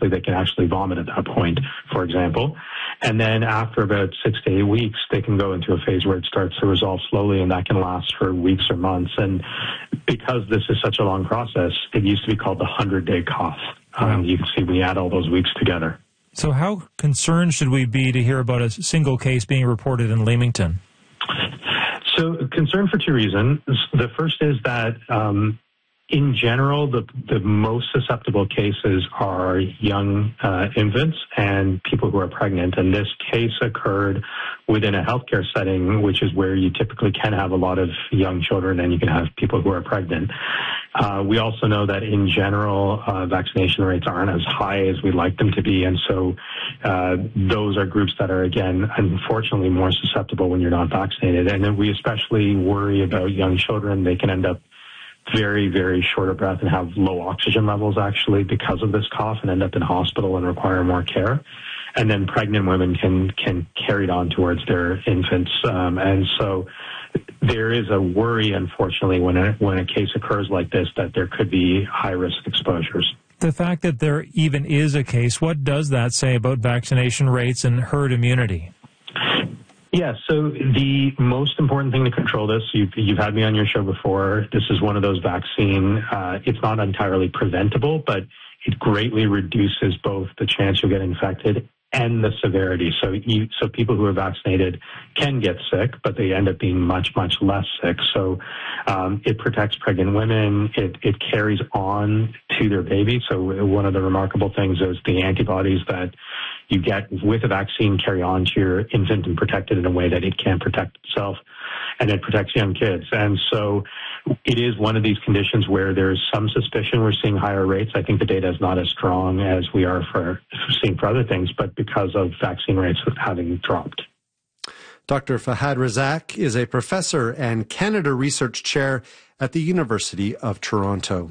obviously they can actually vomit at that point, for example. And then after about 6 to 8 weeks, they can go into a phase where it starts to resolve slowly, and that can last for weeks or months. And because this is such a long process, it used to be called the 100-day cough. You can see we add all those weeks together. So how concerned should we be to hear about a single case being reported in Leamington? So concerned for two reasons. The first is that in general, the most susceptible cases are young infants and people who are pregnant. And this case occurred within a healthcare setting, which is where you typically can have a lot of young children and you can have people who are pregnant. We also know that in general, vaccination rates aren't as high as we'd like them to be. And so those are groups that are, again, unfortunately more susceptible when you're not vaccinated. And then we especially worry about young children. They can end up very, very short of breath and have low oxygen levels actually because of this cough and end up in hospital and require more care. And then pregnant women can carry it on towards their infants. And so there is a worry, unfortunately, when a case occurs like this, that there could be high-risk exposures. The fact that there even is a case, what does that say about vaccination rates and herd immunity? Yeah, so the most important thing to control this, you've had me on your show before, this is one of those vaccine, it's not entirely preventable, but it greatly reduces both the chance you'll get infected and the severity. So people who are vaccinated can get sick, but they end up being much, much less sick. So it protects pregnant women. It carries on to their baby. So one of the remarkable things is the antibodies that you get with a vaccine carry on to your infant and protect it in a way that it can't protect itself. And it protects young kids. And so it is one of these conditions where there's some suspicion we're seeing higher rates. I think the data is not as strong as we are seeing for other things, but because of vaccine rates having dropped. Dr. Fahad Razak is a professor and Canada Research Chair at the University of Toronto.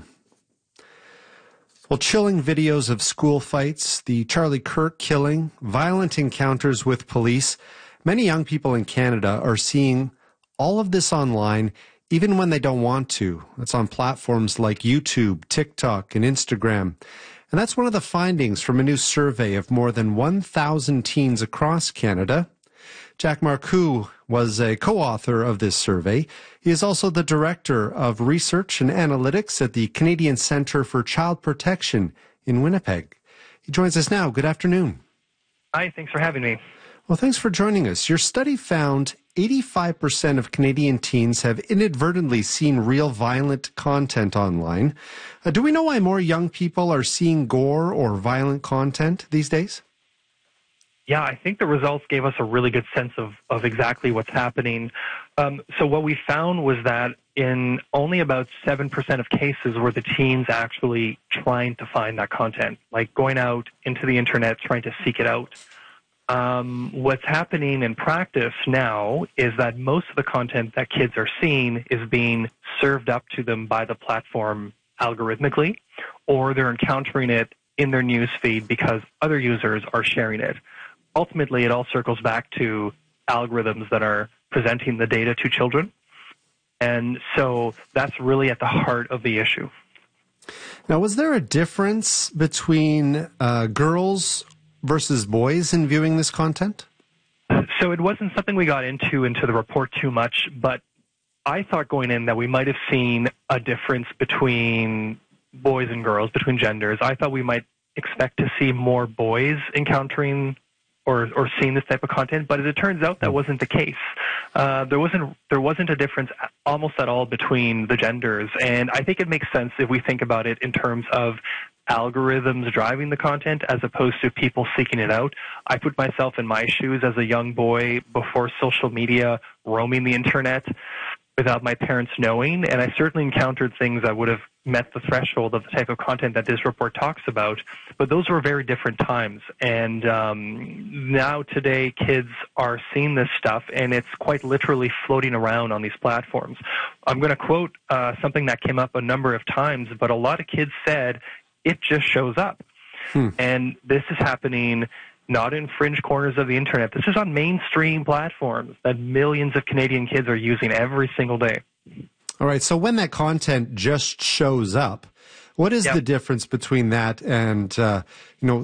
Well, chilling videos of school fights, the Charlie Kirk killing, violent encounters with police. Many young people in Canada are seeing all of this online, even when they don't want to. It's on platforms like YouTube, TikTok, and Instagram. And that's one of the findings from a new survey of more than 1,000 teens across Canada. Jack Marcoux was a co-author of this survey. He is also the Director of Research and Analytics at the Canadian Centre for Child Protection in Winnipeg. He joins us now. Good afternoon. Hi, thanks for having me. Well, thanks for joining us. Your study found 85% of Canadian teens have inadvertently seen real violent content online. Do we know why more young people are seeing gore or violent content these days? Yeah, I think the results gave us a really good sense of exactly what's happening. So what we found was that in only about 7% of cases were the teens actually trying to find that content, like going out into the internet, trying to seek it out. What's happening in practice now is that most of the content that kids are seeing is being served up to them by the platform algorithmically, or they're encountering it in their news feed because other users are sharing it. Ultimately, it all circles back to algorithms that are presenting the data to children. And so that's really at the heart of the issue. Now, was there a difference between girls versus boys in viewing this content? So it wasn't something we got into the report too much, but I thought going in that we might have seen a difference between boys and girls, between genders. I thought we might expect to see more boys encountering or seeing this type of content, but as it turns out, that wasn't the case. There wasn't a difference almost at all between the genders, and I think it makes sense if we think about it in terms of algorithms driving the content as opposed to people seeking it out. I put myself in my shoes as a young boy before social media, roaming the internet without my parents knowing, and I certainly encountered things that would have met the threshold of the type of content that this report talks about, but those were very different times. And now today kids are seeing this stuff, and it's quite literally floating around on these platforms. I'm going to quote something that came up a number of times, but a lot of kids said, it just shows up. And this is happening not in fringe corners of the internet. This is on mainstream platforms that millions of Canadian kids are using every single day. All right, so when that content just shows up, what is the difference between that and,